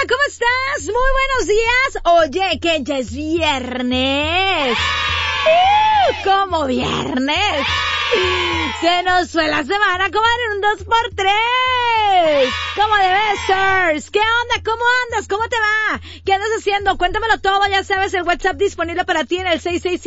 onda? ¿Cómo estás? Muy buenos días. Oye, que ya es viernes. ¿Cómo viernes? Se nos fue la semana, comadre, en un 2x3. ¿Cómo debe ser? ¿Qué onda? ¿Cómo andas? ¿Cómo te va? ¿Qué andas haciendo? Cuéntamelo todo, ya sabes, el WhatsApp disponible para ti en el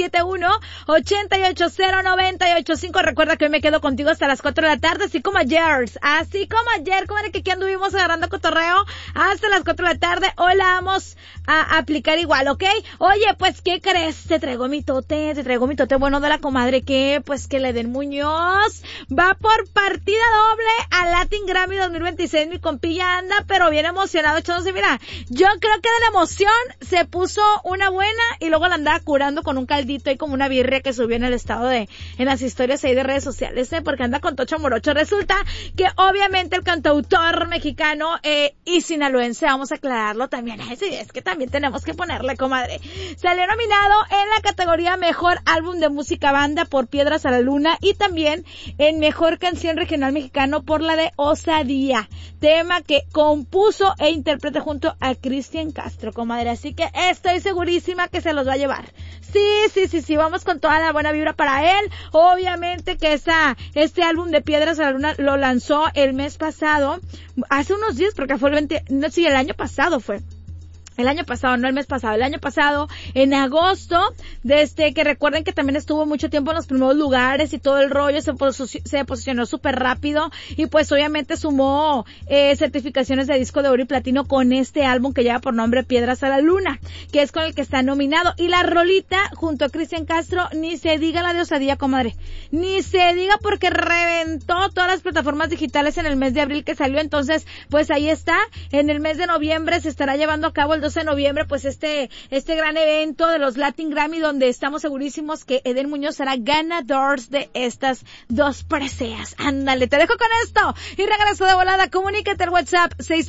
6671-880985. Recuerda que hoy me quedo contigo hasta las 4 de la tarde, así como ayer, comadre, que aquí anduvimos agarrando cotorreo hasta las 4 de la tarde. Hoy la vamos a aplicar igual, ¿ok? Oye, pues, ¿qué crees? Te traigo mi tote bueno de la comadre, que le den Muñoz va por partida doble a Latin Grammy 2026. Mi compilla anda pero bien emocionado echándose, mira, yo creo que de la emoción se puso una buena y luego la andaba curando con un caldito y como una birria que subió en el estado en las historias ahí de redes sociales, porque anda con tocho morocho. Resulta que obviamente el cantautor mexicano y sinaloense, vamos a aclararlo también, es que también tenemos que ponerle, comadre, salió nominado en la categoría Mejor Álbum de Música Banda por Piedras a la Luna y también en Mejor Canción Regional Mexicano por la de Osadía, tema que compuso e interpreta junto a Cristian Castro, comadre, así que estoy segurísima que se los va a llevar. Sí, vamos con toda la buena vibra para él. Obviamente que este álbum de Piedras a la Luna lo lanzó el mes pasado, hace unos días, porque fue el año pasado fue. El año pasado, no el mes pasado, el año pasado, en agosto, que recuerden que también estuvo mucho tiempo en los primeros lugares y todo el rollo, se posicionó súper rápido y pues obviamente sumó certificaciones de disco de oro y platino con este álbum que lleva por nombre Piedras a la Luna, que es con el que está nominado. Y la rolita, junto a Cristian Castro, ni se diga la de Osadía, comadre, ni se diga, porque reventó todas las plataformas digitales en el mes de abril que salió. Entonces, pues ahí está, en el mes de noviembre se estará llevando a cabo el 12 de noviembre, pues este gran evento de los Latin Grammy, donde estamos segurísimos que Eden Muñoz será ganador de estas dos preseas. Ándale, te dejo con esto y regreso de volada. Comunícate al WhatsApp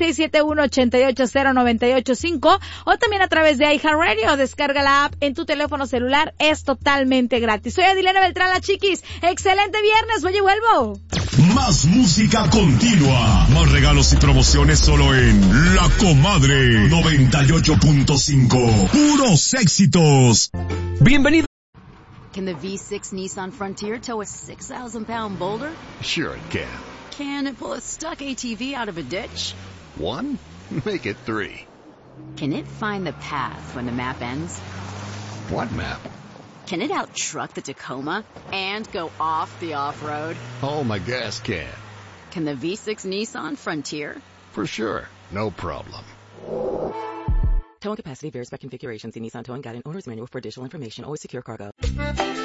6671-880985 o también a través de iHeartRadio. Descarga la app en tu teléfono celular, es totalmente gratis. Soy Adilena Beltrán, la chiquis. Excelente viernes, voy y vuelvo. Más música continua, más regalos y promociones solo en La Comadre 98.5. Puros éxitos. Bienvenido. Can the V6 Nissan Frontier tow a 6,000-pound boulder? Sure it can. Can it pull a stuck ATV out of a ditch? 1? Make it 3. Can it find the path when the map ends? What map? Can it out-truck the Tacoma and go off the off-road? Oh, my gas can. Can the V6 Nissan Frontier? For sure. No problem. Towing capacity varies by configuration. See Nissan Towing Guide and Owner's Manual for additional information. Always secure cargo.